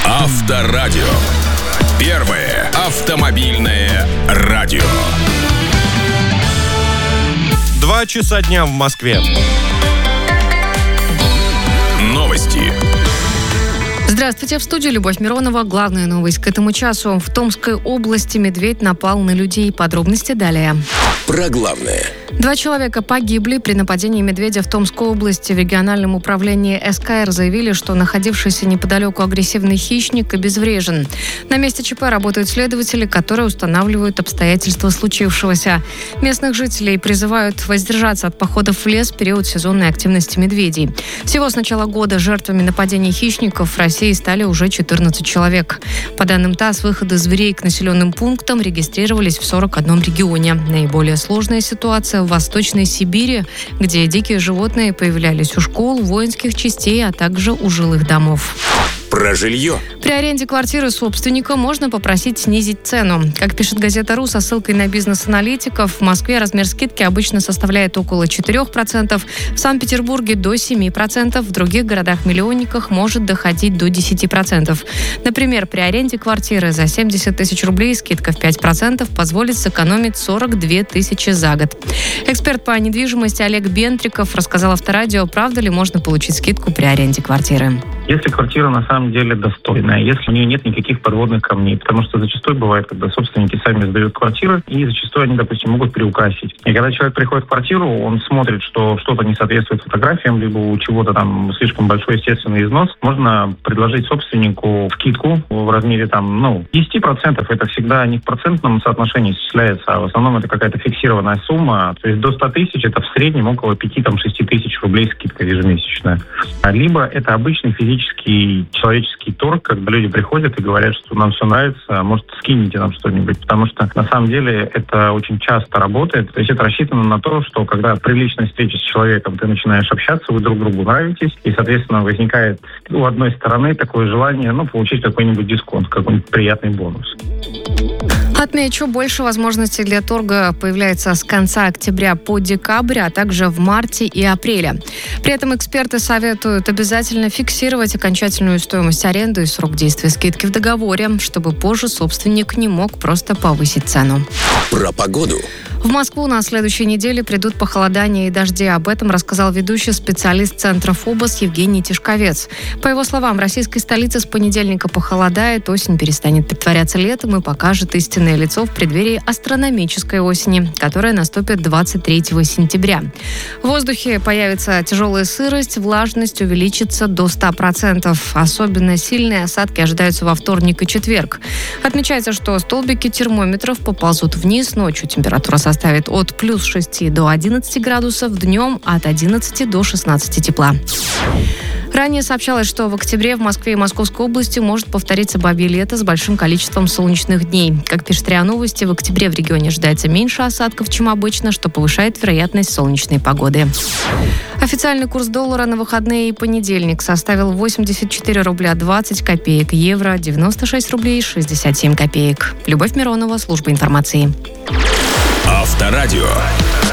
Авторадио. Первое автомобильное радио. 2 часа дня в Москве. Новости. Здравствуйте, в студии Любовь Миронова. Главная новость к этому часу. В Томской области медведь напал на людей. Подробности далее. Про главное. 2 человека погибли при нападении медведя в Томской области. В региональном управлении СКР заявили, что находившийся неподалеку агрессивный хищник обезврежен. На месте ЧП работают следователи, которые устанавливают обстоятельства случившегося. Местных жителей призывают воздержаться от походов в лес в период сезонной активности медведей. Всего с начала года жертвами нападений хищников в России стали уже 14 человек. По данным ТАСС, выходы зверей к населенным пунктам регистрировались в 41 регионе. Наиболее сложная ситуация в Восточной Сибири, где дикие животные появлялись у школ, воинских частей, а также у жилых домов. Про жилье. При аренде квартиры собственника можно попросить снизить цену. Как пишет газета «Ру» со ссылкой на бизнес-аналитиков, в Москве размер скидки обычно составляет около 4%, в Санкт-Петербурге до 7%, в других городах-миллионниках может доходить до 10%. Например, при аренде квартиры за 70 тысяч рублей скидка в 5% позволит сэкономить 42 тысячи за год. Эксперт по недвижимости Олег Бентриков рассказал Авторадио, правда ли можно получить скидку при аренде квартиры. Если квартира на самом деле достойная, если у нее нет никаких подводных камней, потому что зачастую бывает, когда собственники сами сдают квартиры, и зачастую они, допустим, могут приукрасить. И когда человек приходит в квартиру, он смотрит, что что-то не соответствует фотографиям, либо у чего-то там слишком большой естественный износ, можно предложить собственнику скидку в размере 10%. Это всегда не в процентном соотношении исчисляется, а в основном это какая-то фиксированная сумма. То есть до 100 тысяч это в среднем около 5-6 тысяч рублей скидка ежемесячная. Либо это обычный физический человеческий торг, когда люди приходят и говорят, что нам все нравится, может, скинете нам что-нибудь. Потому что, на самом деле, это очень часто работает. То есть это рассчитано на то, что когда при личной встрече с человеком ты начинаешь общаться, вы друг другу нравитесь, и, соответственно, возникает у одной стороны такое желание, получить какой-нибудь дисконт, какой-нибудь приятный бонус. Отмечу, больше возможностей для торга появляется с конца октября по декабрь, а также в марте и апреле. При этом эксперты советуют обязательно фиксировать окончательную стоимость аренды и срок действия скидки в договоре, чтобы позже собственник не мог просто повысить цену. Про погоду. В Москву на следующей неделе придут похолодания и дожди. Об этом рассказал ведущий специалист Центра ФОБОС Евгений Тишковец. По его словам, в российской столице с понедельника похолодает, осень перестанет притворяться летом и покажет истинное лицо в преддверии астрономической осени, которая наступит 23 сентября. В воздухе появится тяжелая сырость, влажность увеличится до 100%. Особенно сильные осадки ожидаются во вторник и четверг. Отмечается, что столбики термометров поползут вниз. Ночью температура составит от плюс 6 до 11 градусов, днем от 11 до 16 тепла. Ранее сообщалось, что в октябре в Москве и Московской области может повториться бабье лето с большим количеством солнечных дней. Как пишет РИА Новости, в октябре в регионе ожидается меньше осадков, чем обычно, что повышает вероятность солнечной погоды. Официальный курс доллара на выходные и понедельник составил 84 рубля 20 копеек, евро 96 рублей 67 копеек. Любовь Миронова, служба информации. Авторадио.